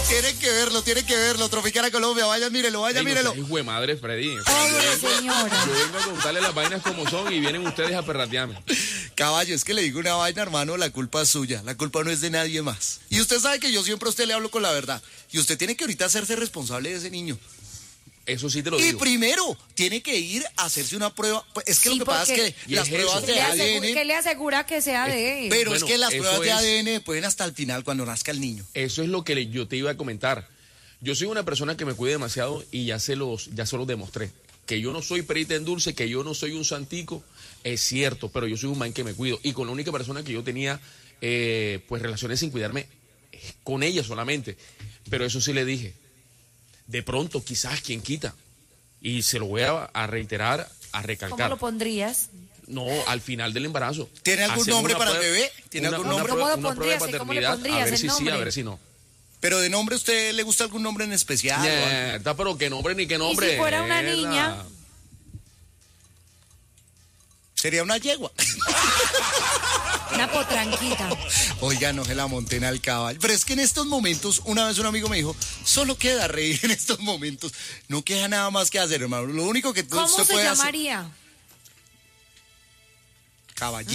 Tienen que verlo. Tropicana Colombia, vaya, mírelo. Hijo de madre, Freddy. Pobre señora. Yo vengo a contarle las vainas como son y vienen ustedes a perratearme. Caballo, es que le digo una vaina, hermano, la culpa es suya, la culpa no es de nadie más. Y usted sabe que yo siempre a usted le hablo con la verdad. Y usted tiene que ahorita hacerse responsable de ese niño. Eso sí te lo Y digo. primero, tiene que ir a hacerse una prueba. Pues es que Sí, lo que pasa es porque- que las pruebas de ADN... ¿Qué le asegura que sea de él? Pero Bueno, es que las eso pruebas de es- ADN pueden hasta el final cuando nazca el niño. Eso es lo que yo te iba a comentar. Yo soy una persona que me cuida demasiado y ya se los demostré. Que yo no soy perita en dulce, que yo no soy un santico, es cierto, pero yo soy un man que me cuido. Y con la única persona que yo tenía pues relaciones sin cuidarme, con ella solamente. Pero eso sí le dije. De pronto, quizás, quien quita. Y se lo voy a reiterar, a recalcar. ¿Cómo lo pondrías? No, al final del embarazo. ¿Tiene algún Hacemos nombre una para el prueba- bebé? ¿Tiene algún nombre? ¿Cómo lo una prueba de pondrías? ¿Cómo le paternidad, a pondrías ver el si sí, a nombre? ver si no. Pero de nombre, ¿usted le gusta algún nombre en especial? o algo? Mierda, pero qué nombre ni qué nombre. ¿Y si fuera una mierda. niña? Sería una yegua. Una potranquita. Oiga, no se la monten al caballo. Pero es que en estos momentos, una vez un amigo me dijo, solo queda reír en estos momentos. No queda nada más que hacer, hermano. Lo único que ¿Cómo usted se puede hacer... llamaría? Caballito.